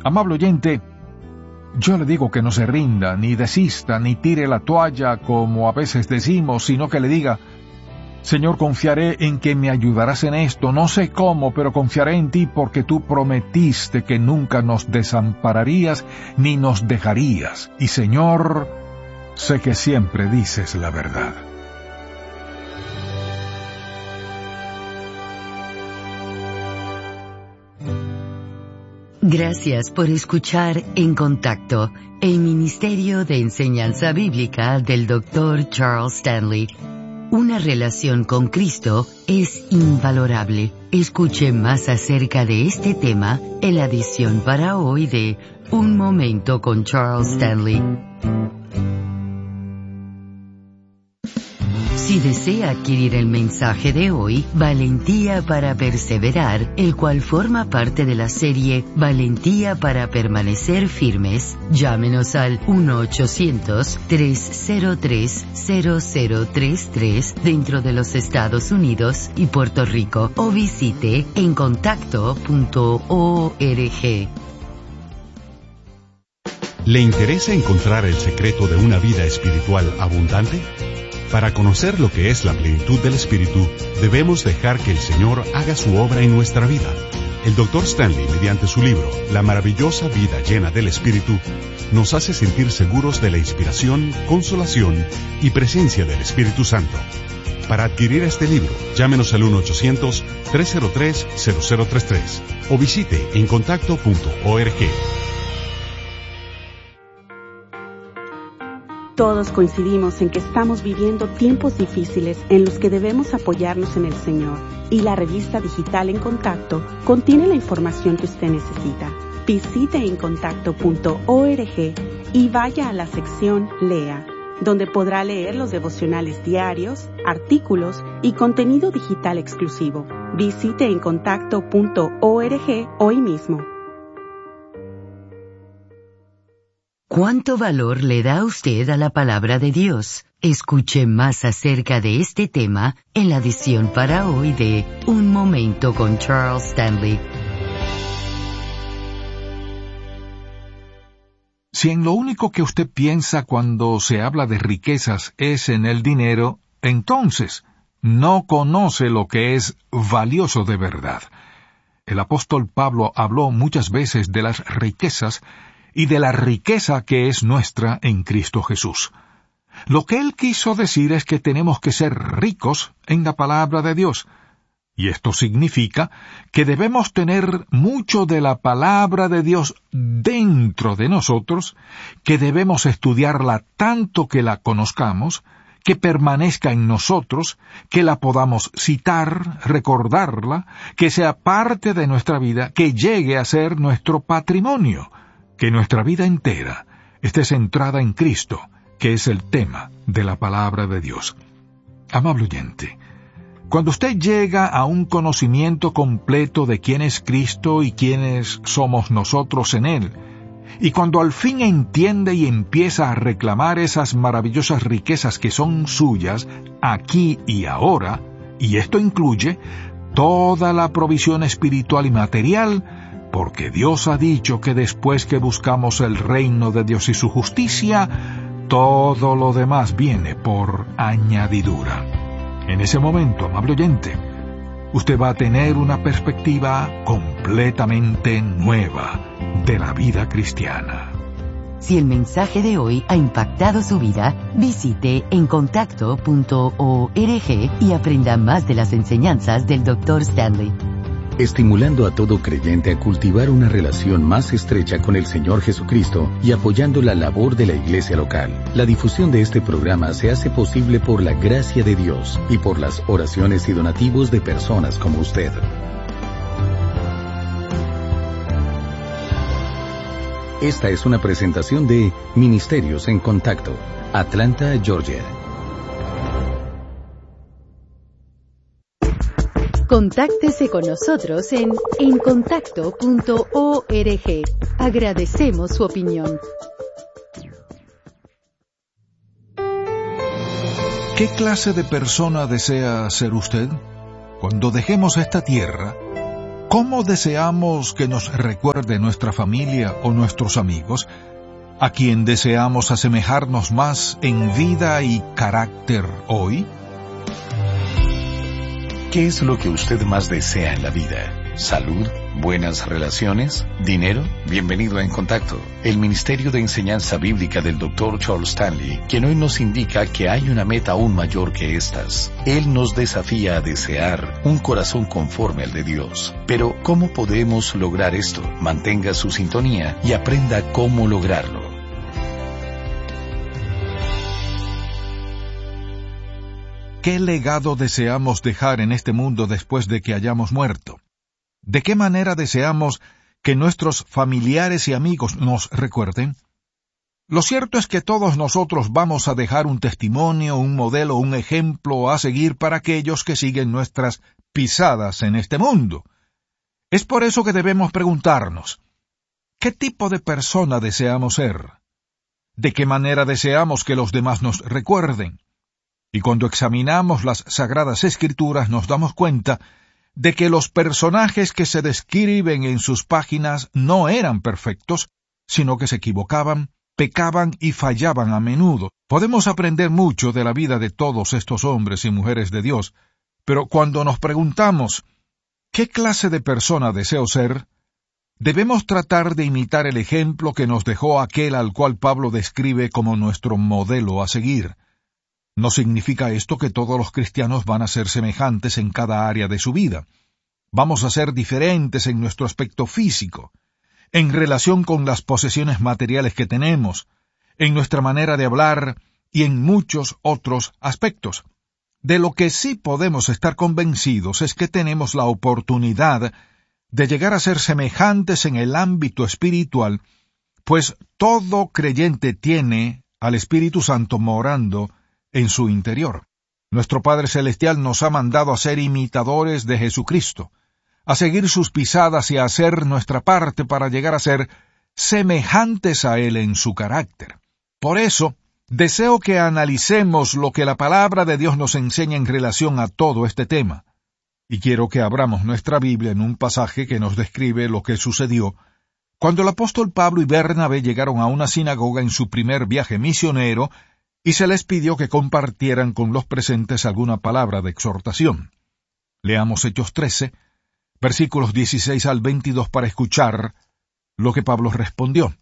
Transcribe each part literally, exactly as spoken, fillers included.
Amable oyente, yo le digo que no se rinda, ni desista, ni tire la toalla como a veces decimos, sino que le diga: Señor, confiaré en que me ayudarás en esto, no sé cómo, pero confiaré en ti porque tú prometiste que nunca nos desampararías ni nos dejarías. Y Señor, sé que siempre dices la verdad. Gracias por escuchar En Contacto, el Ministerio de Enseñanza Bíblica del doctor Charles Stanley. Una relación con Cristo es invalorable. Escuche más acerca de este tema en la edición para hoy de Un Momento con Charles Stanley. Si desea adquirir el mensaje de hoy, Valentía para Perseverar, el cual forma parte de la serie Valentía para Permanecer Firmes, llámenos al uno ochocientos, tres cero tres, cero cero tres tres dentro de los Estados Unidos y Puerto Rico o visite en contacto punto org. ¿Le interesa encontrar el secreto de una vida espiritual abundante? Para conocer lo que es la plenitud del Espíritu, debemos dejar que el Señor haga su obra en nuestra vida. El doctor Stanley, mediante su libro, La maravillosa vida llena del Espíritu, nos hace sentir seguros de la inspiración, consolación y presencia del Espíritu Santo. Para adquirir este libro, llámenos al uno ochocientos, tres cero tres, cero cero tres tres o visite en contacto punto org. Todos coincidimos en que estamos viviendo tiempos difíciles en los que debemos apoyarnos en el Señor, y la revista digital En Contacto contiene la información que usted necesita. Visite en contacto punto org y vaya a la sección Lea, donde podrá leer los devocionales diarios, artículos y contenido digital exclusivo. Visite en contacto punto org hoy mismo. ¿Cuánto valor le da usted a la palabra de Dios? Escuche más acerca de este tema en la edición para hoy de Un Momento con Charles Stanley. Si en lo único que usted piensa cuando se habla de riquezas es en el dinero, entonces no conoce lo que es valioso de verdad. El apóstol Pablo habló muchas veces de las riquezas y de la riqueza que es nuestra en Cristo Jesús. Lo que él quiso decir es que tenemos que ser ricos en la palabra de Dios, y esto significa que debemos tener mucho de la palabra de Dios dentro de nosotros, que debemos estudiarla tanto que la conozcamos, que permanezca en nosotros, que la podamos citar, recordarla, que sea parte de nuestra vida, que llegue a ser nuestro patrimonio. Que nuestra vida entera esté centrada en Cristo, que es el tema de la palabra de Dios. Amable oyente, cuando usted llega a un conocimiento completo de quién es Cristo y quiénes somos nosotros en Él, y cuando al fin entiende y empieza a reclamar esas maravillosas riquezas que son suyas aquí y ahora, y esto incluye toda la provisión espiritual y material, porque Dios ha dicho que después que buscamos el reino de Dios y su justicia, todo lo demás viene por añadidura. En ese momento, amable oyente, usted va a tener una perspectiva completamente nueva de la vida cristiana. Si el mensaje de hoy ha impactado su vida, visite en contacto punto org y aprenda más de las enseñanzas del doctor Stanley. Estimulando a todo creyente a cultivar una relación más estrecha con el Señor Jesucristo y apoyando la labor de la iglesia local. La difusión de este programa se hace posible por la gracia de Dios y por las oraciones y donativos de personas como usted. Esta es una presentación de Ministerios en Contacto, Atlanta, Georgia. Contáctese con nosotros en en contacto punto org. Agradecemos su opinión. ¿Qué clase de persona desea ser usted? Cuando dejemos esta tierra, ¿Cómo deseamos que nos recuerde nuestra familia o nuestros amigos? ¿A quién deseamos asemejarnos más en vida y carácter hoy? ¿Qué es lo que usted más desea en la vida? ¿Salud? ¿Buenas relaciones? ¿Dinero? Bienvenido a En Contacto, el Ministerio de Enseñanza Bíblica del doctor Charles Stanley, quien hoy nos indica que hay una meta aún mayor que estas. Él nos desafía a desear un corazón conforme al de Dios. Pero, ¿cómo podemos lograr esto? Mantenga su sintonía y aprenda cómo lograrlo. ¿Qué legado deseamos dejar en este mundo después de que hayamos muerto? ¿De qué manera deseamos que nuestros familiares y amigos nos recuerden? Lo cierto es que todos nosotros vamos a dejar un testimonio, un modelo, un ejemplo a seguir para aquellos que siguen nuestras pisadas en este mundo. Es por eso que debemos preguntarnos, ¿qué tipo de persona deseamos ser? ¿De qué manera deseamos que los demás nos recuerden? Y cuando examinamos las Sagradas Escrituras nos damos cuenta de que los personajes que se describen en sus páginas no eran perfectos, sino que se equivocaban, pecaban y fallaban a menudo. Podemos aprender mucho de la vida de todos estos hombres y mujeres de Dios, pero cuando nos preguntamos, ¿qué clase de persona deseo ser?, debemos tratar de imitar el ejemplo que nos dejó aquel al cual Pablo describe como nuestro modelo a seguir. No significa esto que todos los cristianos van a ser semejantes en cada área de su vida. Vamos a ser diferentes en nuestro aspecto físico, en relación con las posesiones materiales que tenemos, en nuestra manera de hablar y en muchos otros aspectos. De lo que sí podemos estar convencidos es que tenemos la oportunidad de llegar a ser semejantes en el ámbito espiritual, pues todo creyente tiene al Espíritu Santo morando en su interior. Nuestro Padre Celestial nos ha mandado a ser imitadores de Jesucristo, a seguir sus pisadas y a hacer nuestra parte para llegar a ser semejantes a Él en su carácter. Por eso, deseo que analicemos lo que la palabra de Dios nos enseña en relación a todo este tema. Y quiero que abramos nuestra Biblia en un pasaje que nos describe lo que sucedió cuando el apóstol Pablo y Bernabé llegaron a una sinagoga en su primer viaje misionero y se les pidió que compartieran con los presentes alguna palabra de exhortación. Leamos Hechos trece, versículos dieciséis al veintidós para escuchar lo que Pablo respondió.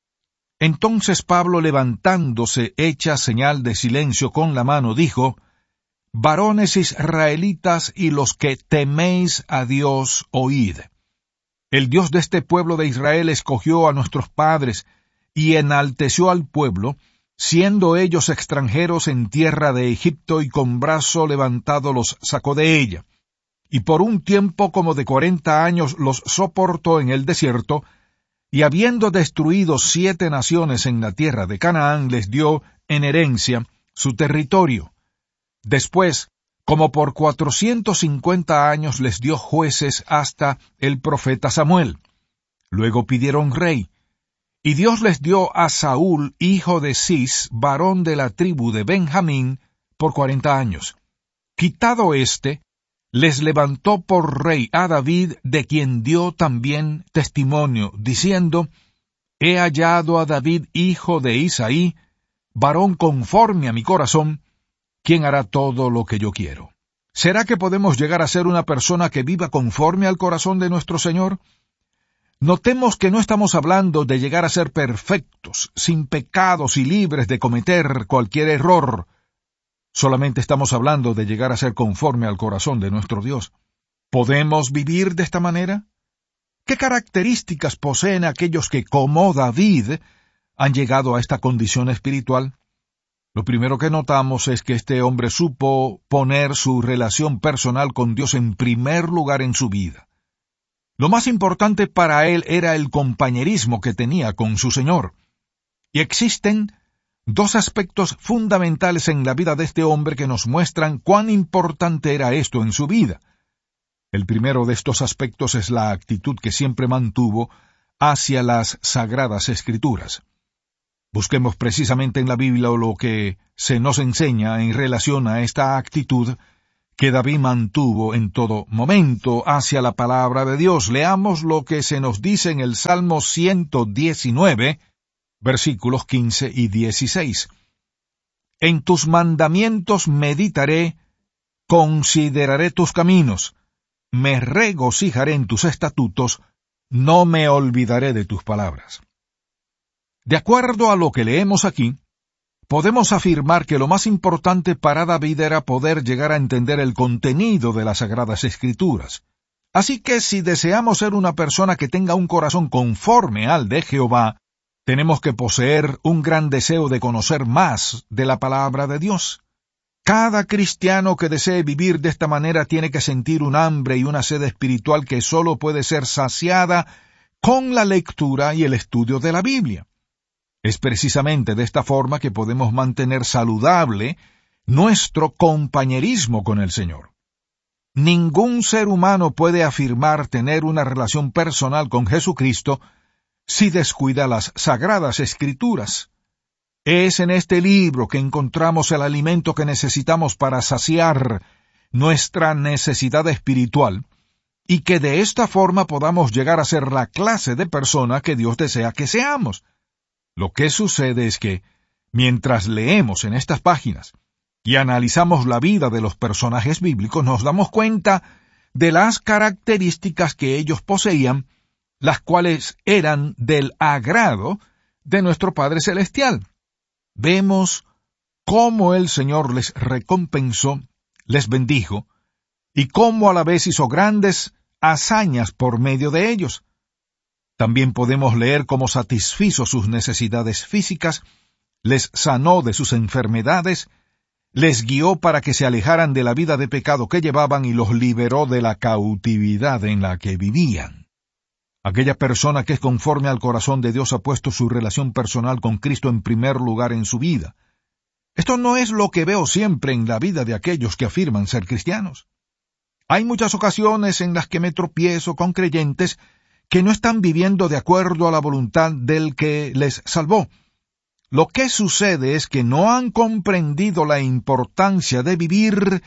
Entonces Pablo, levantándose, hecha señal de silencio con la mano, dijo: Varones israelitas y los que teméis a Dios, oíd. El Dios de este pueblo de Israel escogió a nuestros padres y enalteció al pueblo, siendo ellos extranjeros en tierra de Egipto, y con brazo levantado los sacó de ella. Y por un tiempo como de cuarenta años los soportó en el desierto, y habiendo destruido siete naciones en la tierra de Canaán, les dio en herencia su territorio. Después, como por cuatrocientos cincuenta años les dio jueces hasta el profeta Samuel. Luego pidieron rey. Y Dios les dio a Saúl, hijo de Cis, varón de la tribu de Benjamín, por cuarenta años. Quitado éste, les levantó por rey a David, de quien dio también testimonio, diciendo: He hallado a David, hijo de Isaí, varón conforme a mi corazón, quien hará todo lo que yo quiero. ¿Será que podemos llegar a ser una persona que viva conforme al corazón de nuestro Señor? Notemos que no estamos hablando de llegar a ser perfectos, sin pecados y libres de cometer cualquier error. Solamente estamos hablando de llegar a ser conforme al corazón de nuestro Dios. ¿Podemos vivir de esta manera? ¿Qué características poseen aquellos que, como David, han llegado a esta condición espiritual? Lo primero que notamos es que este hombre supo poner su relación personal con Dios en primer lugar en su vida. Lo más importante para él era el compañerismo que tenía con su Señor. Y existen dos aspectos fundamentales en la vida de este hombre que nos muestran cuán importante era esto en su vida. El primero de estos aspectos es la actitud que siempre mantuvo hacia las Sagradas Escrituras. Busquemos precisamente en la Biblia lo que se nos enseña en relación a esta actitud que David mantuvo en todo momento hacia la palabra de Dios. Leamos lo que se nos dice en el Salmo ciento diecinueve, versículos quince y dieciséis. En tus mandamientos meditaré, consideraré tus caminos, me regocijaré en tus estatutos, no me olvidaré de tus palabras. De acuerdo a lo que leemos aquí, podemos afirmar que lo más importante para David era poder llegar a entender el contenido de las Sagradas Escrituras. Así que si deseamos ser una persona que tenga un corazón conforme al de Jehová, tenemos que poseer un gran deseo de conocer más de la palabra de Dios. Cada cristiano que desee vivir de esta manera tiene que sentir un hambre y una sed espiritual que solo puede ser saciada con la lectura y el estudio de la Biblia. Es precisamente de esta forma que podemos mantener saludable nuestro compañerismo con el Señor. Ningún ser humano puede afirmar tener una relación personal con Jesucristo si descuida las Sagradas Escrituras. Es en este libro que encontramos el alimento que necesitamos para saciar nuestra necesidad espiritual y que de esta forma podamos llegar a ser la clase de persona que Dios desea que seamos. Lo que sucede es que, mientras leemos en estas páginas y analizamos la vida de los personajes bíblicos, nos damos cuenta de las características que ellos poseían, las cuales eran del agrado de nuestro Padre Celestial. Vemos cómo el Señor les recompensó, les bendijo, y cómo a la vez hizo grandes hazañas por medio de ellos. También podemos leer cómo satisfizo sus necesidades físicas, les sanó de sus enfermedades, les guió para que se alejaran de la vida de pecado que llevaban y los liberó de la cautividad en la que vivían. Aquella persona que es conforme al corazón de Dios ha puesto su relación personal con Cristo en primer lugar en su vida. Esto no es lo que veo siempre en la vida de aquellos que afirman ser cristianos. Hay muchas ocasiones en las que me tropiezo con creyentes que no están viviendo de acuerdo a la voluntad del que les salvó. Lo que sucede es que no han comprendido la importancia de vivir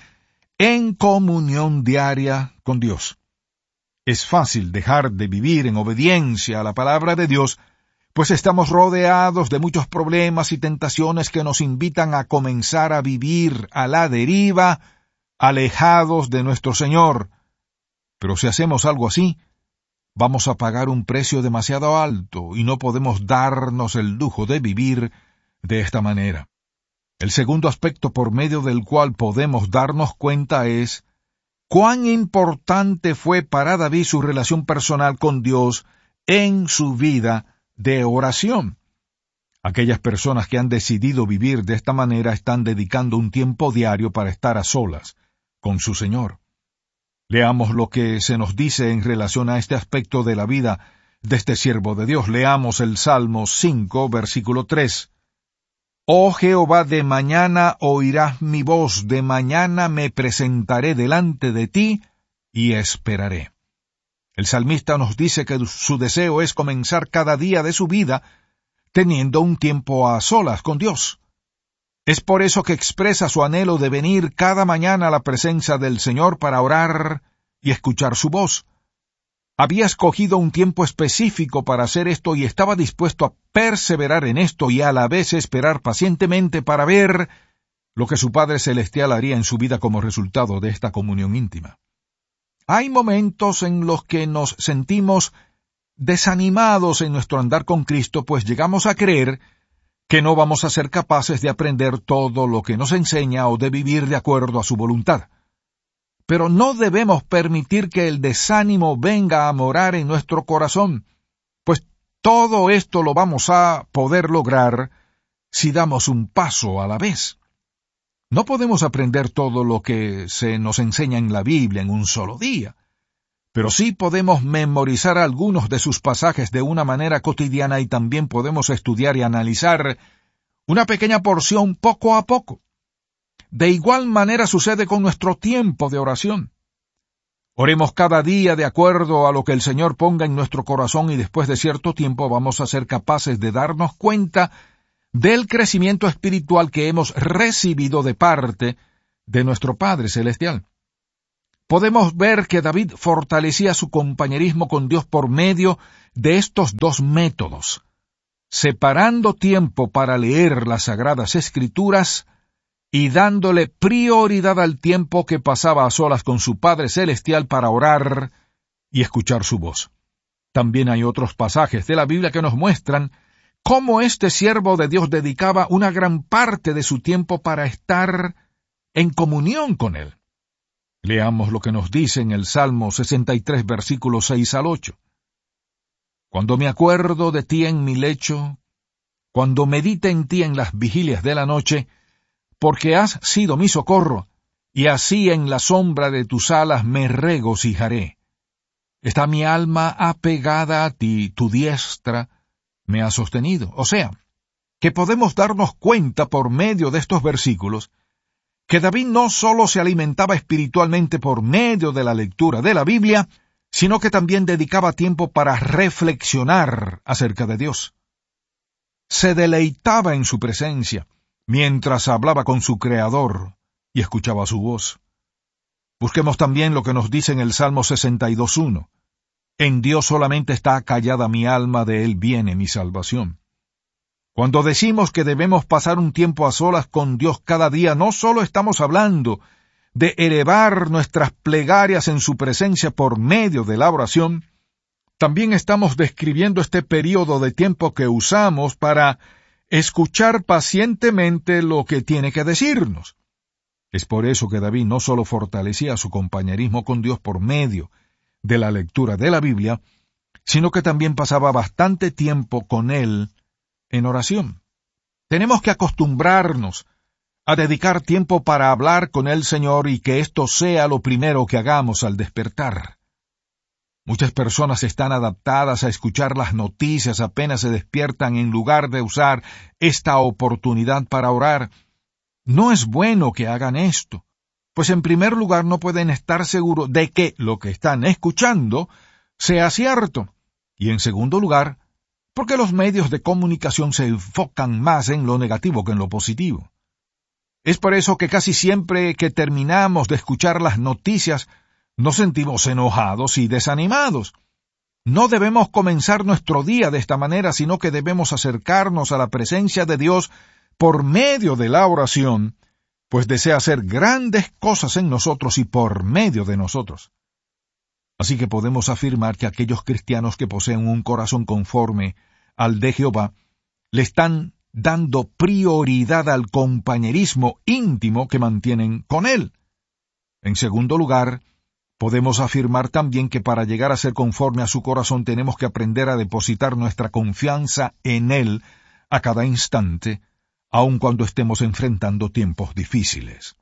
en comunión diaria con Dios. Es fácil dejar de vivir en obediencia a la palabra de Dios, pues estamos rodeados de muchos problemas y tentaciones que nos invitan a comenzar a vivir a la deriva, alejados de nuestro Señor. Pero si hacemos algo así, vamos a pagar un precio demasiado alto y no podemos darnos el lujo de vivir de esta manera. El segundo aspecto por medio del cual podemos darnos cuenta es cuán importante fue para David su relación personal con Dios en su vida de oración. Aquellas personas que han decidido vivir de esta manera están dedicando un tiempo diario para estar a solas con su Señor. Leamos lo que se nos dice en relación a este aspecto de la vida de este siervo de Dios. Leamos el Salmo cinco, versículo tres. Oh Jehová, de mañana oirás mi voz, de mañana me presentaré delante de ti y esperaré. El salmista nos dice que su deseo es comenzar cada día de su vida teniendo un tiempo a solas con Dios. Es por eso que expresa su anhelo de venir cada mañana a la presencia del Señor para orar y escuchar su voz. Había escogido un tiempo específico para hacer esto y estaba dispuesto a perseverar en esto y a la vez esperar pacientemente para ver lo que su Padre Celestial haría en su vida como resultado de esta comunión íntima. Hay momentos en los que nos sentimos desanimados en nuestro andar con Cristo, pues llegamos a creer que no vamos a ser capaces de aprender todo lo que nos enseña o de vivir de acuerdo a su voluntad. Pero no debemos permitir que el desánimo venga a morar en nuestro corazón, pues todo esto lo vamos a poder lograr si damos un paso a la vez. No podemos aprender todo lo que se nos enseña en la Biblia en un solo día, pero sí podemos memorizar algunos de sus pasajes de una manera cotidiana y también podemos estudiar y analizar una pequeña porción poco a poco. De igual manera sucede con nuestro tiempo de oración. Oremos cada día de acuerdo a lo que el Señor ponga en nuestro corazón y después de cierto tiempo vamos a ser capaces de darnos cuenta del crecimiento espiritual que hemos recibido de parte de nuestro Padre Celestial. podemos ver que David fortalecía su compañerismo con Dios por medio de estos dos métodos, separando tiempo para leer las Sagradas Escrituras y dándole prioridad al tiempo que pasaba a solas con su Padre Celestial para orar y escuchar su voz. También hay otros pasajes de la Biblia que nos muestran cómo este siervo de Dios dedicaba una gran parte de su tiempo para estar en comunión con Él. Leamos lo que nos dice en el Salmo sesenta y tres, versículos seis al ocho. Cuando me acuerdo de ti en mi lecho, cuando medite en ti en las vigilias de la noche, porque has sido mi socorro, y así en la sombra de tus alas me regocijaré. Está mi alma apegada a ti, tu diestra me ha sostenido. O sea, que podemos darnos cuenta por medio de estos versículos que David no solo se alimentaba espiritualmente por medio de la lectura de la Biblia, sino que también dedicaba tiempo para reflexionar acerca de Dios. Se deleitaba en su presencia, mientras hablaba con su Creador y escuchaba su voz. Busquemos también lo que nos dice en el Salmo sesenta y dos, uno. En Dios solamente está callada mi alma, de Él viene mi salvación. Cuando decimos que debemos pasar un tiempo a solas con Dios cada día, no solo estamos hablando de elevar nuestras plegarias en su presencia por medio de la oración, también estamos describiendo este período de tiempo que usamos para escuchar pacientemente lo que tiene que decirnos. Es por eso que David no solo fortalecía su compañerismo con Dios por medio de la lectura de la Biblia, sino que también pasaba bastante tiempo con Él en oración. Tenemos que acostumbrarnos a dedicar tiempo para hablar con el Señor y que esto sea lo primero que hagamos al despertar. Muchas personas están adaptadas a escuchar las noticias apenas se despiertan en lugar de usar esta oportunidad para orar. No es bueno que hagan esto, pues en primer lugar no pueden estar seguros de que lo que están escuchando sea cierto, y en segundo lugar, porque los medios de comunicación se enfocan más en lo negativo que en lo positivo. Es por eso que casi siempre que terminamos de escuchar las noticias, nos sentimos enojados y desanimados. No debemos comenzar nuestro día de esta manera, sino que debemos acercarnos a la presencia de Dios por medio de la oración, pues desea hacer grandes cosas en nosotros y por medio de nosotros. Así que podemos afirmar que aquellos cristianos que poseen un corazón conforme al de Jehová, le están dando prioridad al compañerismo íntimo que mantienen con Él. En segundo lugar, podemos afirmar también que para llegar a ser conforme a su corazón tenemos que aprender a depositar nuestra confianza en Él a cada instante, aun cuando estemos enfrentando tiempos difíciles.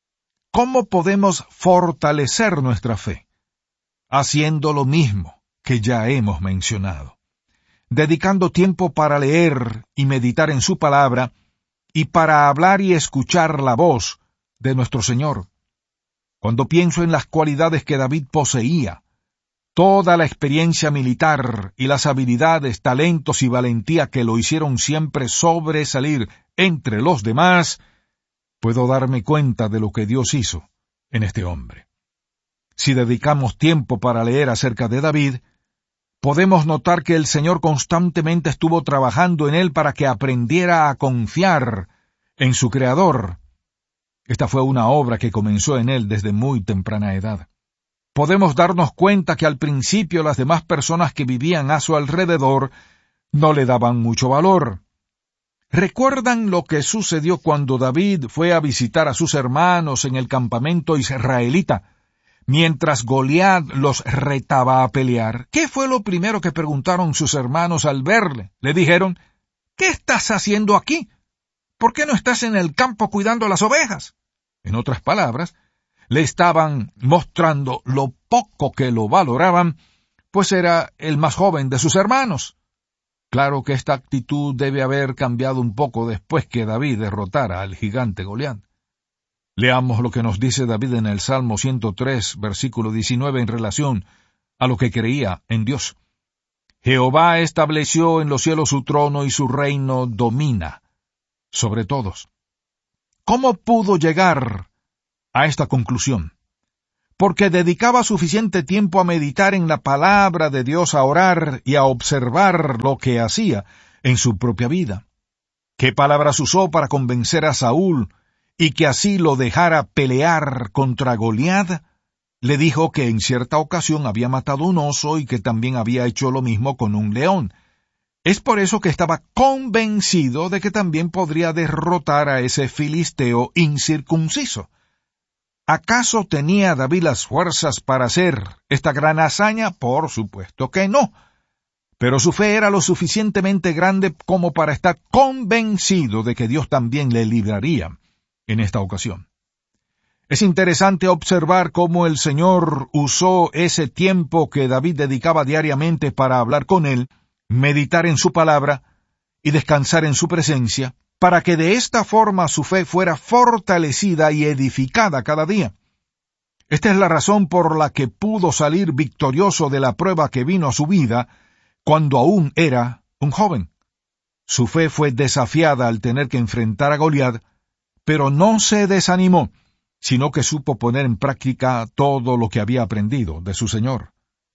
¿Cómo podemos fortalecer nuestra fe? Haciendo lo mismo que ya hemos mencionado, dedicando tiempo para leer y meditar en su palabra y para hablar y escuchar la voz de nuestro Señor. Cuando pienso en las cualidades que David poseía, toda la experiencia militar y las habilidades, talentos y valentía que lo hicieron siempre sobresalir entre los demás, puedo darme cuenta de lo que Dios hizo en este hombre. Si dedicamos tiempo para leer acerca de David, podemos notar que el Señor constantemente estuvo trabajando en él para que aprendiera a confiar en su Creador. Esta fue una obra que comenzó en él desde muy temprana edad. Podemos darnos cuenta que al principio las demás personas que vivían a su alrededor no le daban mucho valor. ¿Recuerdan lo que sucedió cuando David fue a visitar a sus hermanos en el campamento israelita, mientras Goliat los retaba a pelear? ¿Qué fue lo primero que preguntaron sus hermanos al verle? Le dijeron, ¿qué estás haciendo aquí? ¿Por qué no estás en el campo cuidando las ovejas? En otras palabras, le estaban mostrando lo poco que lo valoraban, pues era el más joven de sus hermanos. Claro que esta actitud debe haber cambiado un poco después que David derrotara al gigante Goliat. Leamos lo que nos dice David en el Salmo ciento tres, versículo diecinueve, en relación a lo que creía en Dios. Jehová estableció en los cielos su trono y su reino domina sobre todos. ¿Cómo pudo llegar a esta conclusión? porque dedicaba suficiente tiempo a meditar en la palabra de Dios, a orar y a observar lo que hacía en su propia vida. ¿Qué palabras usó para convencer a Saúl y que así lo dejara pelear contra Goliat? Le dijo que en cierta ocasión había matado un oso y que también había hecho lo mismo con un león. Es por eso que estaba convencido de que también podría derrotar a ese filisteo incircunciso. ¿Acaso tenía David las fuerzas para hacer esta gran hazaña? Por supuesto que no. Pero su fe era lo suficientemente grande como para estar convencido de que Dios también le libraría en esta ocasión. Es interesante observar cómo el Señor usó ese tiempo que David dedicaba diariamente para hablar con Él, meditar en su palabra y descansar en su presencia, para que de esta forma su fe fuera fortalecida y edificada cada día. Esta es la razón por la que pudo salir victorioso de la prueba que vino a su vida cuando aún era un joven. Su fe fue desafiada al tener que enfrentar a Goliat, pero no se desanimó, sino que supo poner en práctica todo lo que había aprendido de su Señor.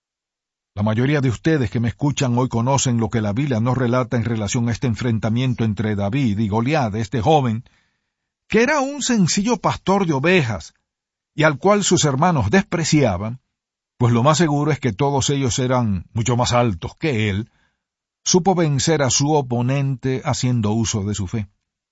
La mayoría de ustedes que me escuchan hoy conocen lo que la Biblia nos relata en relación a este enfrentamiento entre David y Goliat, este joven, que era un sencillo pastor de ovejas, y al cual sus hermanos despreciaban, pues lo más seguro es que todos ellos eran mucho más altos que él. Supo vencer a su oponente haciendo uso de su fe.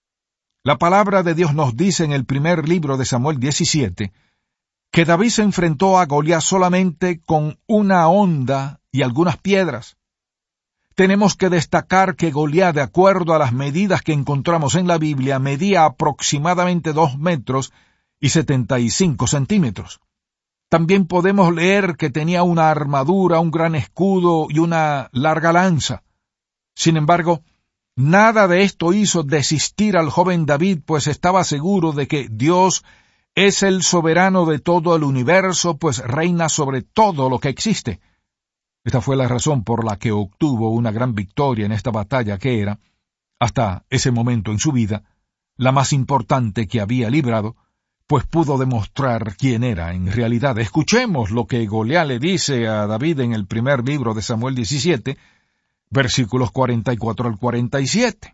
La palabra de Dios nos dice en el primer libro de Samuel diecisiete, que David se enfrentó a Goliat solamente con una honda y algunas piedras. Tenemos que destacar que Goliat, de acuerdo a las medidas que encontramos en la Biblia, medía aproximadamente dos metros y setenta y cinco centímetros. También podemos leer que tenía una armadura, un gran escudo y una larga lanza. Sin embargo, nada de esto hizo desistir al joven David, pues estaba seguro de que Dios es el soberano de todo el universo, pues reina sobre todo lo que existe. Esta fue la razón por la que obtuvo una gran victoria en esta batalla que era, hasta ese momento en su vida, la más importante que había librado, pues pudo demostrar quién era en realidad. Escuchemos lo que Goliat le dice a David en el primer libro de Samuel diecisiete, versículos cuarenta y cuatro al cuarenta y siete.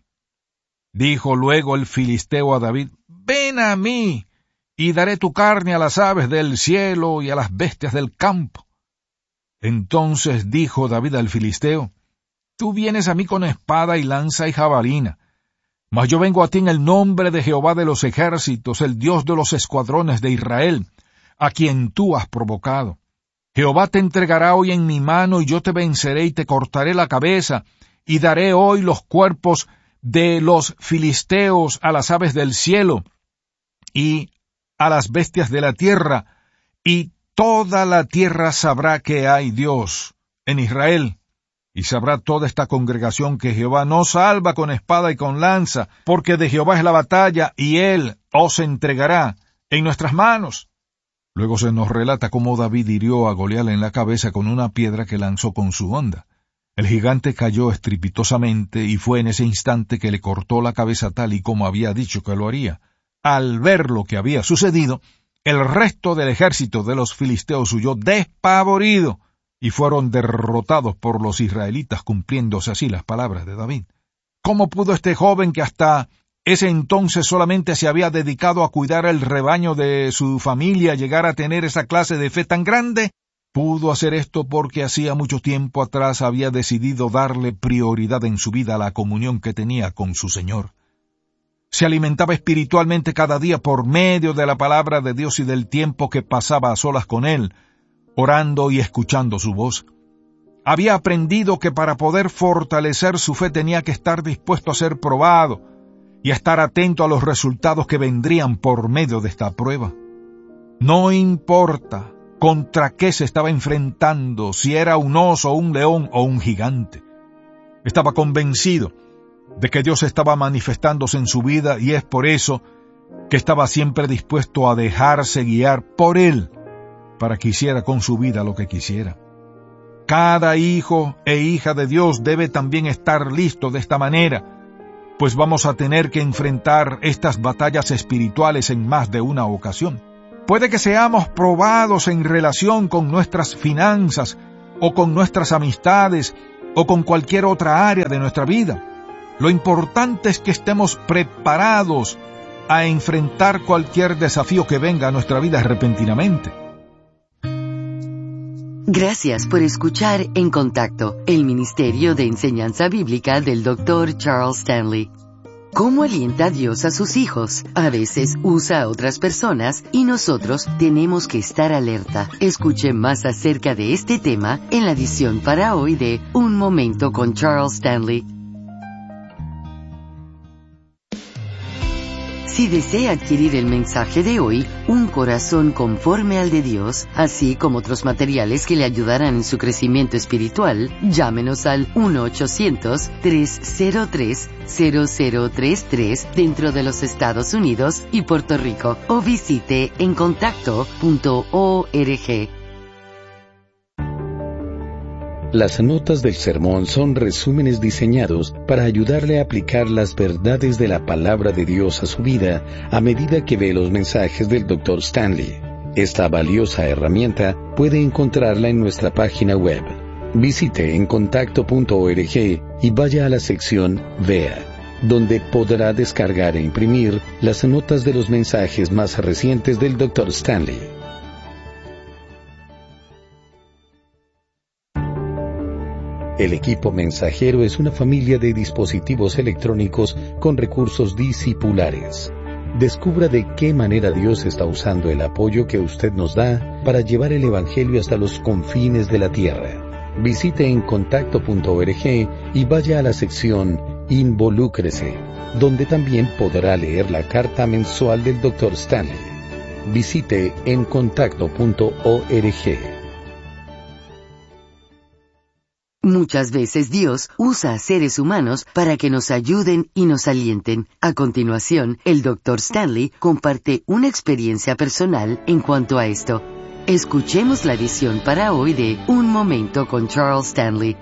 Dijo luego el filisteo a David: «Ven a mí, y daré tu carne a las aves del cielo y a las bestias del campo». Entonces dijo David al filisteo: «Tú vienes a mí con espada y lanza y jabalina, mas yo vengo a ti en el nombre de Jehová de los ejércitos, el Dios de los escuadrones de Israel, a quien tú has provocado. Jehová te entregará hoy en mi mano, y yo te venceré y te cortaré la cabeza, y daré hoy los cuerpos de los filisteos a las aves del cielo y a las bestias de la tierra, y toda la tierra sabrá que hay Dios en Israel, y sabrá toda esta congregación que Jehová no salva con espada y con lanza, porque de Jehová es la batalla, y él os entregará en nuestras manos». Luego se nos relata cómo David hirió a Goliat en la cabeza con una piedra que lanzó con su honda. El gigante cayó estrepitosamente, y fue en ese instante que le cortó la cabeza tal y como había dicho que lo haría. Al ver lo que había sucedido, el resto del ejército de los filisteos huyó despavorido, y fueron derrotados por los israelitas, cumpliéndose así las palabras de David. ¿Cómo pudo este joven, que hasta ese entonces solamente se había dedicado a cuidar el rebaño de su familia, llegar a tener esa clase de fe tan grande? Pudo hacer esto porque hacía mucho tiempo atrás había decidido darle prioridad en su vida a la comunión que tenía con su Señor. Se alimentaba espiritualmente cada día por medio de la palabra de Dios y del tiempo que pasaba a solas con Él, orando y escuchando su voz. Había aprendido que para poder fortalecer su fe tenía que estar dispuesto a ser probado y a estar atento a los resultados que vendrían por medio de esta prueba. No importa contra qué se estaba enfrentando, si era un oso, un león o un gigante. Estaba convencido de que Dios estaba manifestándose en su vida, y es por eso que estaba siempre dispuesto a dejarse guiar por Él para que hiciera con su vida lo que quisiera. Cada hijo e hija de Dios debe también estar listo de esta manera, pues vamos a tener que enfrentar estas batallas espirituales en más de una ocasión. Puede que seamos probados en relación con nuestras finanzas, o con nuestras amistades, o con cualquier otra área de nuestra vida. Lo importante es que estemos preparados a enfrentar cualquier desafío que venga a nuestra vida repentinamente. Gracias por escuchar En Contacto, el Ministerio de Enseñanza Bíblica del doctor Charles Stanley. ¿Cómo alienta a Dios a sus hijos? A veces usa a otras personas y nosotros tenemos que estar alerta. Escuche más acerca de este tema en la edición para hoy de Un Momento con Charles Stanley. Si desea adquirir el mensaje de hoy, Un corazón conforme al de Dios, así como otros materiales que le ayudarán en su crecimiento espiritual, llámenos al uno ochocientos, tres cero tres, cero cero tres tres dentro de los Estados Unidos y Puerto Rico, o visite en contacto punto org. Las notas del sermón son resúmenes diseñados para ayudarle a aplicar las verdades de la palabra de Dios a su vida a medida que ve los mensajes del doctor Stanley. Esta valiosa herramienta puede encontrarla en nuestra página web. Visite en contacto punto org y vaya a la sección Vea, donde podrá descargar e imprimir las notas de los mensajes más recientes del doctor Stanley. El equipo mensajero es una familia de dispositivos electrónicos con recursos discipulares. Descubra de qué manera Dios está usando el apoyo que usted nos da para llevar el Evangelio hasta los confines de la tierra. Visite en contacto punto org y vaya a la sección Involúcrese, donde también podrá leer la carta mensual del doctor Stanley. Visite en contacto punto org. Muchas veces Dios usa a seres humanos para que nos ayuden y nos alienten. A continuación, el doctor Stanley comparte una experiencia personal en cuanto a esto. Escuchemos la edición para hoy de Un Momento con Charles Stanley.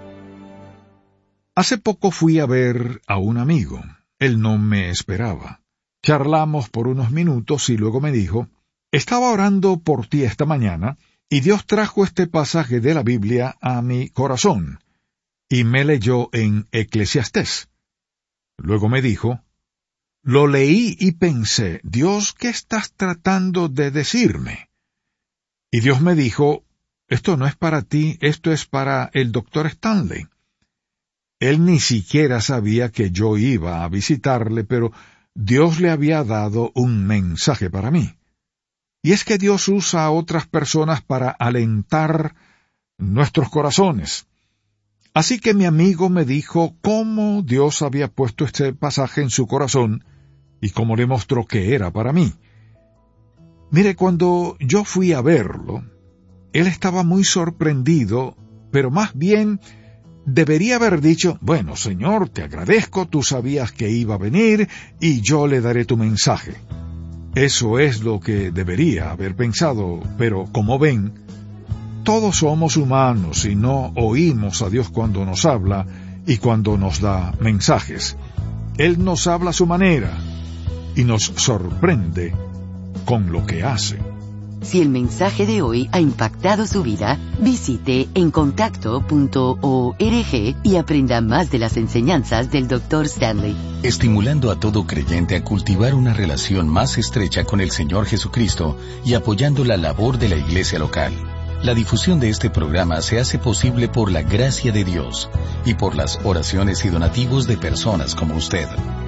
Hace poco fui a ver a un amigo. Él no me esperaba. Charlamos por unos minutos y luego me dijo, «Estaba orando por ti esta mañana y Dios trajo este pasaje de la Biblia a mi corazón». Y me leyó en Eclesiastés. Luego me dijo, lo leí y pensé, Dios, ¿qué estás tratando de decirme? Y Dios me dijo, esto no es para ti, esto es para el doctor Stanley. Él ni siquiera sabía que yo iba a visitarle, pero Dios le había dado un mensaje para mí. Y es que Dios usa a otras personas para alentar nuestros corazones. Así que mi amigo me dijo cómo Dios había puesto este pasaje en su corazón y cómo le mostró que era para mí. Mire, cuando yo fui a verlo, él estaba muy sorprendido, pero más bien debería haber dicho, bueno, Señor, te agradezco, tú sabías que iba a venir y yo le daré tu mensaje. Eso es lo que debería haber pensado, pero como ven, todos somos humanos y no oímos a Dios cuando nos habla y cuando nos da mensajes. Él nos habla a su manera y nos sorprende con lo que hace. Si el mensaje de hoy ha impactado su vida, visite en contacto punto org y aprenda más de las enseñanzas del doctor Stanley. Estimulando a todo creyente a cultivar una relación más estrecha con el Señor Jesucristo y apoyando la labor de la iglesia local. La difusión de este programa se hace posible por la gracia de Dios y por las oraciones y donativos de personas como usted.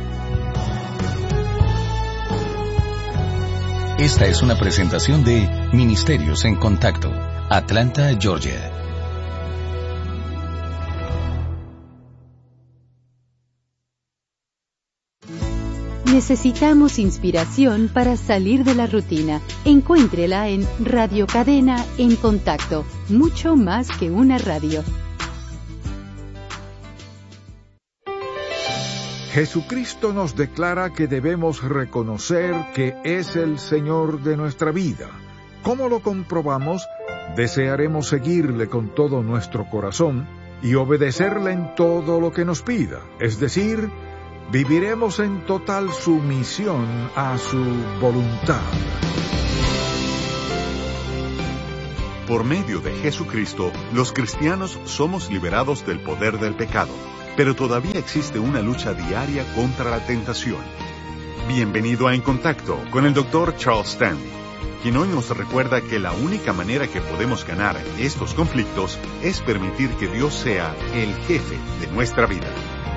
Esta es una presentación de Ministerios en Contacto, Atlanta, Georgia. Necesitamos inspiración para salir de la rutina. Encuéntrela en Radio Cadena en Contacto, mucho más que una radio. Jesucristo nos declara que debemos reconocer que es el Señor de nuestra vida. ¿Cómo lo comprobamos? Desearemos seguirle con todo nuestro corazón y obedecerle en todo lo que nos pida, es decir, viviremos en total sumisión a su voluntad. Por medio de Jesucristo, los cristianos somos liberados del poder del pecado, pero todavía existe una lucha diaria contra la tentación. Bienvenido a En Contacto con el doctor Charles Stanley, quien hoy nos recuerda que la única manera que podemos ganar estos conflictos es permitir que Dios sea el jefe de nuestra vida.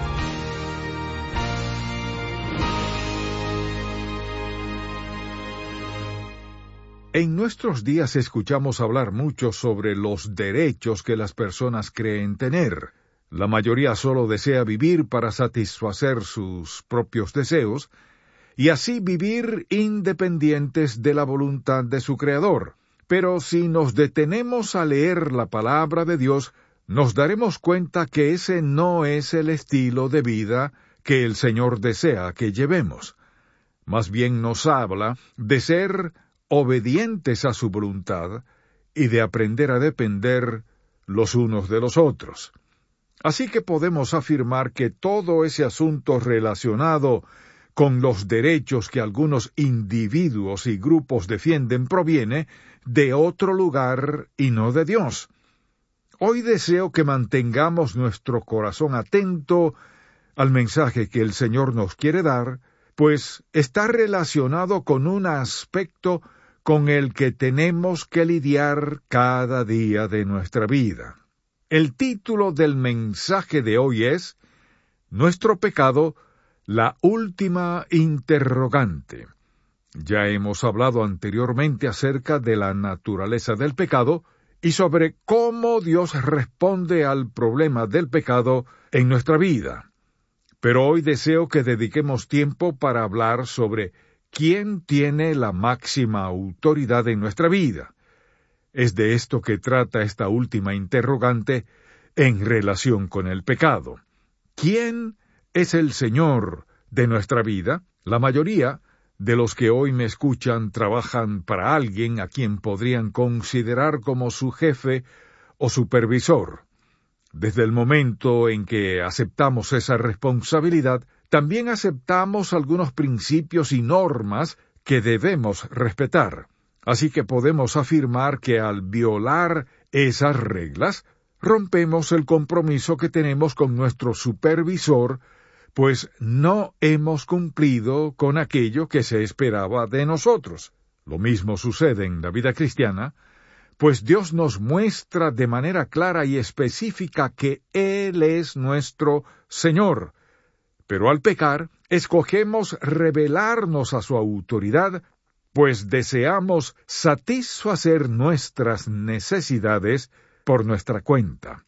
En nuestros días escuchamos hablar mucho sobre los derechos que las personas creen tener. La mayoría solo desea vivir para satisfacer sus propios deseos y así vivir independientes de la voluntad de su Creador. Pero si nos detenemos a leer la palabra de Dios, nos daremos cuenta que ese no es el estilo de vida que el Señor desea que llevemos. Más bien nos habla de ser obedientes a su voluntad y de aprender a depender los unos de los otros. Así que podemos afirmar que todo ese asunto relacionado con los derechos que algunos individuos y grupos defienden proviene de otro lugar y no de Dios. Hoy deseo que mantengamos nuestro corazón atento al mensaje que el Señor nos quiere dar, pues está relacionado con un aspecto con el que tenemos que lidiar cada día de nuestra vida. El título del mensaje de hoy es Nuestro pecado, la última interrogante. Ya hemos hablado anteriormente acerca de la naturaleza del pecado y sobre cómo Dios responde al problema del pecado en nuestra vida. Pero hoy deseo que dediquemos tiempo para hablar sobre ¿quién tiene la máxima autoridad en nuestra vida? Es de esto que trata esta última interrogante en relación con el pecado. ¿Quién es el Señor de nuestra vida? La mayoría de los que hoy me escuchan trabajan para alguien a quien podrían considerar como su jefe o supervisor. Desde el momento en que aceptamos esa responsabilidad, también aceptamos algunos principios y normas que debemos respetar. Así que podemos afirmar que al violar esas reglas, rompemos el compromiso que tenemos con nuestro supervisor, pues no hemos cumplido con aquello que se esperaba de nosotros. Lo mismo sucede en la vida cristiana, pues Dios nos muestra de manera clara y específica que Él es nuestro Señor. Pero al pecar, escogemos rebelarnos a su autoridad, pues deseamos satisfacer nuestras necesidades por nuestra cuenta.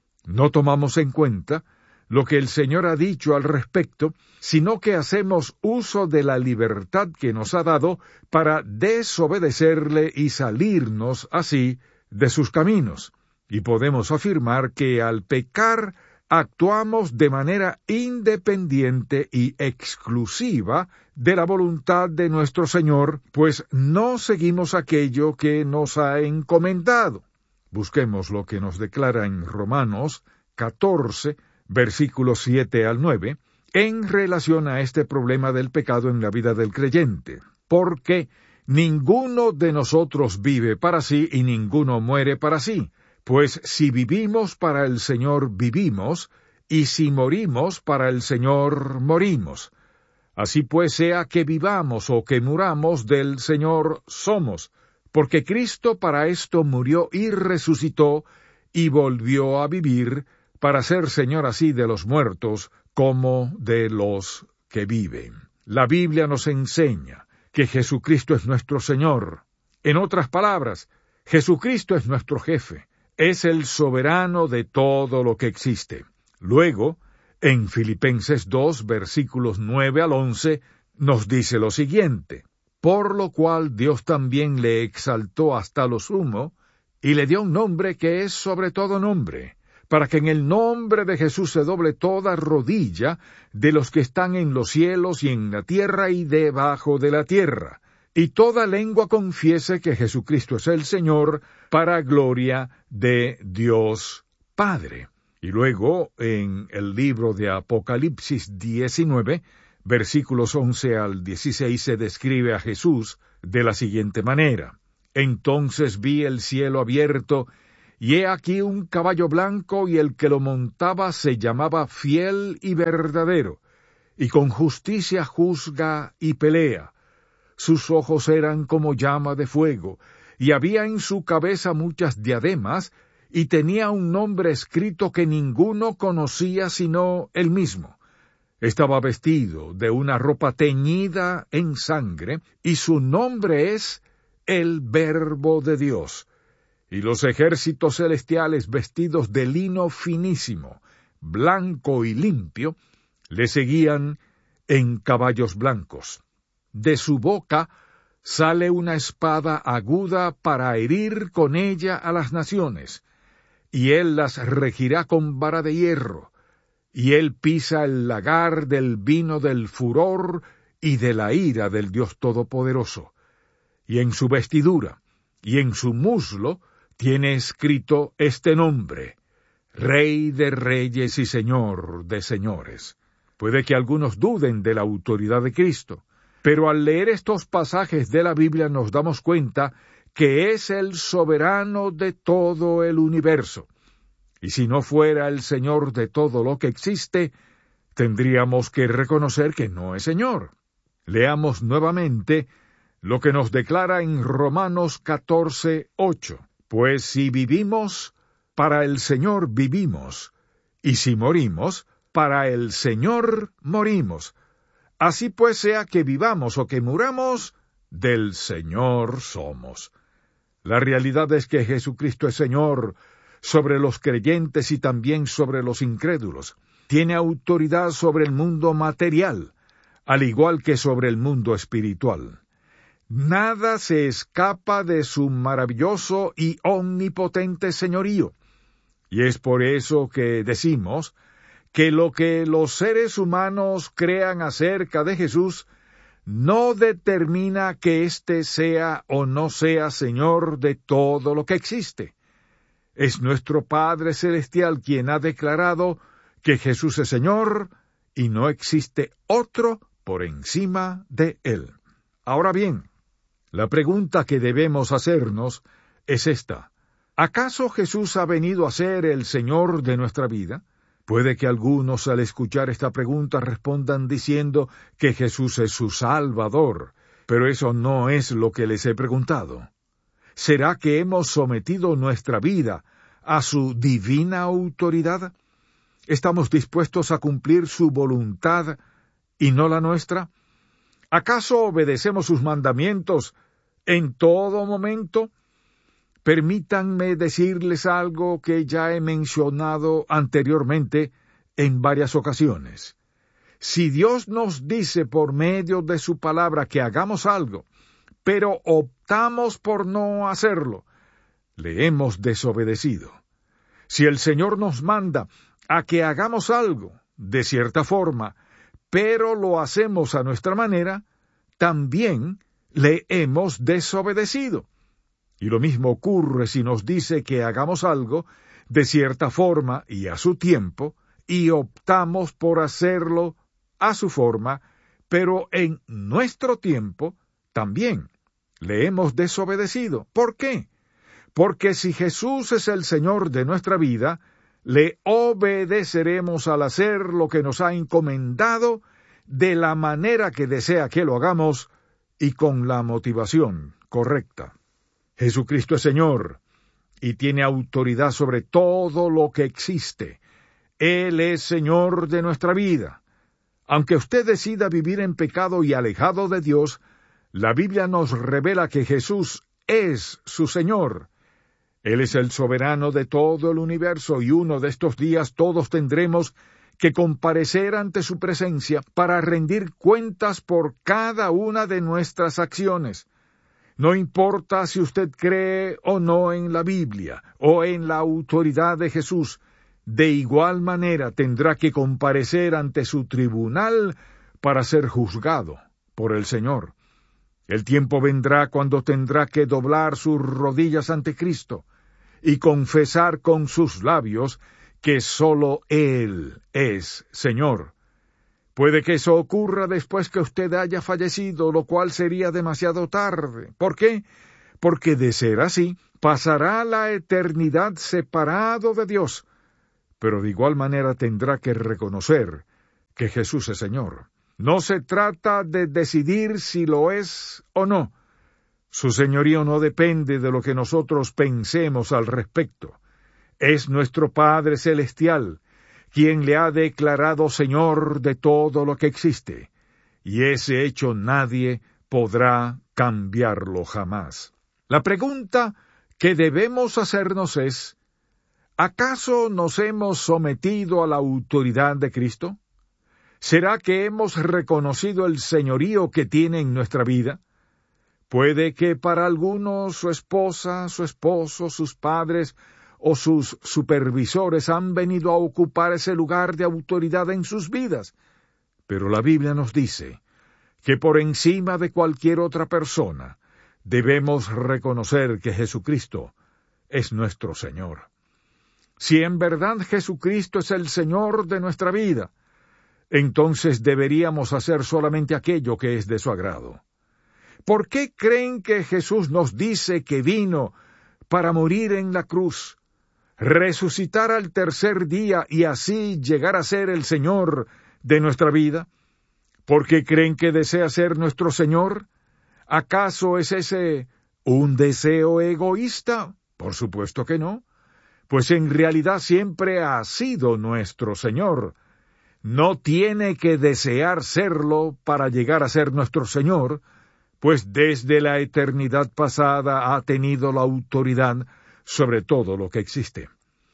No tomamos en cuenta lo que el Señor ha dicho al respecto, sino que hacemos uso de la libertad que nos ha dado para desobedecerle y salirnos así de sus caminos. Y podemos afirmar que al pecar actuamos de manera independiente y exclusiva de la voluntad de nuestro Señor, pues no seguimos aquello que nos ha encomendado. Busquemos lo que nos declara en Romanos catorce, versículos siete al nueve, en relación a este problema del pecado en la vida del creyente. Porque ninguno de nosotros vive para sí y ninguno muere para sí. Pues si vivimos para el Señor vivimos, y si morimos para el Señor morimos. Así pues, sea que vivamos o que muramos, del Señor somos, porque Cristo para esto murió y resucitó, y volvió a vivir, para ser Señor así de los muertos como de los que viven. La Biblia nos enseña que Jesucristo es nuestro Señor. En otras palabras, Jesucristo es nuestro jefe. Es el soberano de todo lo que existe. Luego, en Filipenses dos, versículos nueve al once, nos dice lo siguiente: por lo cual Dios también le exaltó hasta lo sumo, y le dio un nombre que es sobre todo nombre, para que en el nombre de Jesús se doble toda rodilla de los que están en los cielos y en la tierra y debajo de la tierra, y toda lengua confiese que Jesucristo es el Señor, para gloria de Dios Padre. Y luego, en el libro de Apocalipsis diecinueve, versículos once al dieciséis, se describe a Jesús de la siguiente manera: Entonces vi el cielo abierto, y he aquí un caballo blanco, y el que lo montaba se llamaba Fiel y Verdadero, y con justicia juzga y pelea. Sus ojos eran como llama de fuego, y había en su cabeza muchas diademas, y tenía un nombre escrito que ninguno conocía sino él mismo. Estaba vestido de una ropa teñida en sangre, y su nombre es el Verbo de Dios. Y los ejércitos celestiales, vestidos de lino finísimo, blanco y limpio, le seguían en caballos blancos. De su boca sale una espada aguda para herir con ella a las naciones, y él las regirá con vara de hierro, y él pisa el lagar del vino del furor y de la ira del Dios Todopoderoso. Y en su vestidura y en su muslo tiene escrito este nombre: Rey de Reyes y Señor de Señores. Puede que algunos duden de la autoridad de Cristo, pero al leer estos pasajes de la Biblia nos damos cuenta que es el soberano de todo el universo. Y si no fuera el Señor de todo lo que existe, tendríamos que reconocer que no es Señor. Leamos nuevamente lo que nos declara en Romanos catorce, ocho. Pues si vivimos, para el Señor vivimos, y si morimos, para el Señor morimos. Así pues, sea que vivamos o que muramos, del Señor somos. La realidad es que Jesucristo es Señor sobre los creyentes y también sobre los incrédulos. Tiene autoridad sobre el mundo material, al igual que sobre el mundo espiritual. Nada se escapa de su maravilloso y omnipotente señorío. Y es por eso que decimos que lo que los seres humanos crean acerca de Jesús no determina que éste sea o no sea Señor de todo lo que existe. Es nuestro Padre Celestial quien ha declarado que Jesús es Señor y no existe otro por encima de Él. Ahora bien, la pregunta que debemos hacernos es esta: ¿acaso Jesús ha venido a ser el Señor de nuestra vida? Puede que algunos al escuchar esta pregunta respondan diciendo que Jesús es su Salvador, pero eso no es lo que les he preguntado. ¿Será que hemos sometido nuestra vida a su divina autoridad? ¿Estamos dispuestos a cumplir su voluntad y no la nuestra? ¿Acaso obedecemos sus mandamientos en todo momento? Permítanme decirles algo que ya he mencionado anteriormente en varias ocasiones. Si Dios nos dice por medio de su palabra que hagamos algo, pero optamos por no hacerlo, le hemos desobedecido. Si el Señor nos manda a que hagamos algo, de cierta forma, pero lo hacemos a nuestra manera, también le hemos desobedecido. Y lo mismo ocurre si nos dice que hagamos algo de cierta forma y a su tiempo, y optamos por hacerlo a su forma, pero en nuestro tiempo también le hemos desobedecido. ¿Por qué? Porque si Jesús es el Señor de nuestra vida, le obedeceremos al hacer lo que nos ha encomendado de la manera que desea que lo hagamos y con la motivación correcta. Jesucristo es Señor y tiene autoridad sobre todo lo que existe. Él es Señor de nuestra vida. Aunque usted decida vivir en pecado y alejado de Dios, la Biblia nos revela que Jesús es su Señor. Él es el soberano de todo el universo y uno de estos días todos tendremos que comparecer ante su presencia para rendir cuentas por cada una de nuestras acciones. No importa si usted cree o no en la Biblia o en la autoridad de Jesús, de igual manera tendrá que comparecer ante su tribunal para ser juzgado por el Señor. El tiempo vendrá cuando tendrá que doblar sus rodillas ante Cristo y confesar con sus labios que sólo Él es Señor. Puede que eso ocurra después que usted haya fallecido, lo cual sería demasiado tarde. ¿Por qué? porque de ser así, pasará la eternidad separado de Dios, pero de igual manera tendrá que reconocer que Jesús es Señor. No se trata de decidir si lo es o no. Su señorío no depende de lo que nosotros pensemos al respecto. Es nuestro Padre Celestial quien le ha declarado Señor de todo lo que existe, y ese hecho nadie podrá cambiarlo jamás. La pregunta que debemos hacernos es, ¿acaso nos hemos sometido a la autoridad de Cristo? ¿Será que hemos reconocido el señorío que tiene en nuestra vida? Puede que para algunos su esposa, su esposo, sus padres o sus supervisores han venido a ocupar ese lugar de autoridad en sus vidas, pero la Biblia nos dice que por encima de cualquier otra persona debemos reconocer que Jesucristo es nuestro Señor. Si en verdad Jesucristo es el Señor de nuestra vida, entonces deberíamos hacer solamente aquello que es de su agrado. ¿Por qué creen que Jesús nos dice que vino para morir en la cruz, resucitar al tercer día y así llegar a ser el Señor de nuestra vida? ¿Por qué creen que desea ser nuestro Señor? ¿Acaso es ese un deseo egoísta? Por supuesto que no, pues en realidad siempre ha sido nuestro Señor. No tiene que desear serlo para llegar a ser nuestro Señor, pues desde la eternidad pasada ha tenido la autoridad sobre todo lo que existe.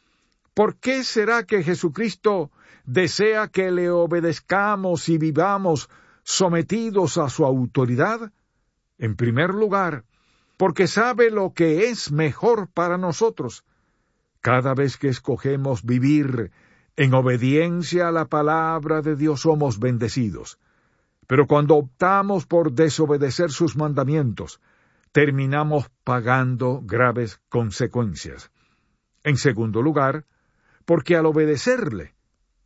¿Por qué será que Jesucristo desea que le obedezcamos y vivamos sometidos a su autoridad? En primer lugar, porque sabe lo que es mejor para nosotros. Cada vez que escogemos vivir en obediencia a la palabra de Dios somos bendecidos. Pero cuando optamos por desobedecer sus mandamientos, terminamos pagando graves consecuencias. En segundo lugar, porque al obedecerle,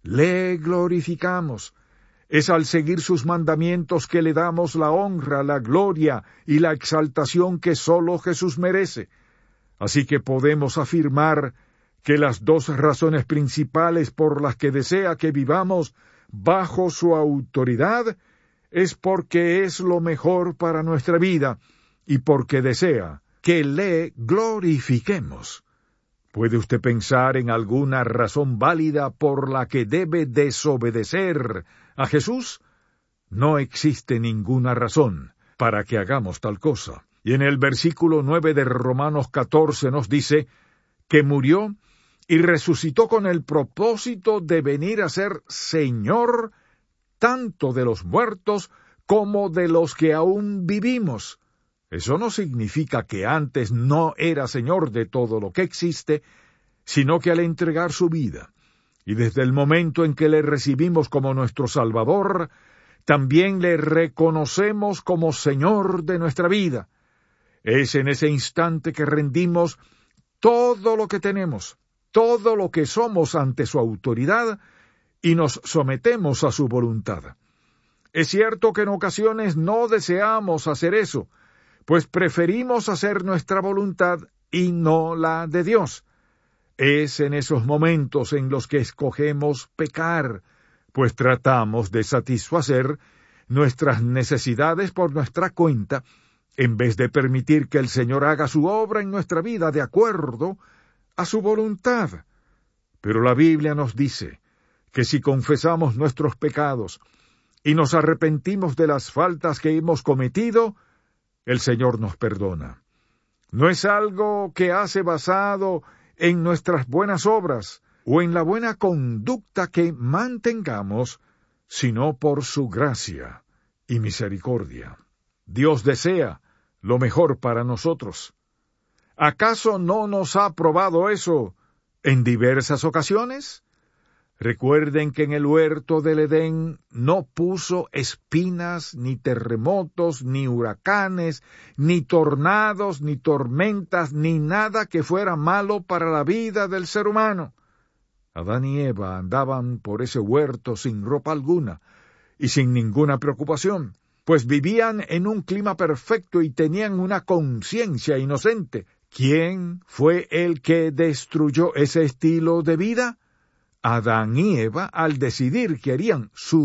le glorificamos. Es al seguir sus mandamientos que le damos la honra, la gloria y la exaltación que sólo Jesús merece. Así que podemos afirmar que las dos razones principales por las que desea que vivamos bajo su autoridad es porque es lo mejor para nuestra vida y porque desea que le glorifiquemos. ¿Puede usted pensar en alguna razón válida por la que debe desobedecer a Jesús? No existe ninguna razón para que hagamos tal cosa. Y en el versículo nueve de Romanos catorce nos dice que murió y resucitó con el propósito de venir a ser Señor tanto de los muertos como de los que aún vivimos. Eso no significa que antes no era Señor de todo lo que existe, sino que al entregar su vida, y desde el momento en que le recibimos como nuestro Salvador, también le reconocemos como Señor de nuestra vida. Es en ese instante que rendimos todo lo que tenemos, todo lo que somos ante su autoridad, y nos sometemos a su voluntad. Es cierto que en ocasiones no deseamos hacer eso, pues preferimos hacer nuestra voluntad y no la de Dios. Es en esos momentos en los que escogemos pecar, pues tratamos de satisfacer nuestras necesidades por nuestra cuenta, en vez de permitir que el Señor haga su obra en nuestra vida de acuerdo a su voluntad. Pero la Biblia nos dice que si confesamos nuestros pecados y nos arrepentimos de las faltas que hemos cometido, el Señor nos perdona. No es algo que hace basado en nuestras buenas obras o en la buena conducta que mantengamos, sino por su gracia y misericordia. Dios desea lo mejor para nosotros. ¿Acaso no nos ha probado eso en diversas ocasiones? Recuerden que en el huerto del Edén no puso espinas, ni terremotos, ni huracanes, ni tornados, ni tormentas, ni nada que fuera malo para la vida del ser humano. Adán y Eva andaban por ese huerto sin ropa alguna y sin ninguna preocupación. pues vivían en un clima perfecto y tenían una conciencia inocente. ¿Quién fue el que destruyó ese estilo de vida? Adán y Eva, al decidir que harían su